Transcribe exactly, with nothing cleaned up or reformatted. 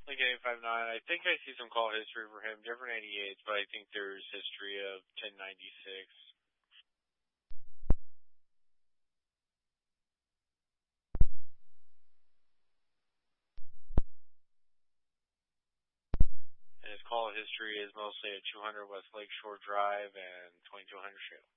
Like eight five nine, I think I see some call history for him, different eighty-eights, but I think there's history of ten ninety-six. And his call history is mostly at two hundred West Lakeshore Drive and twenty-two hundred Shale.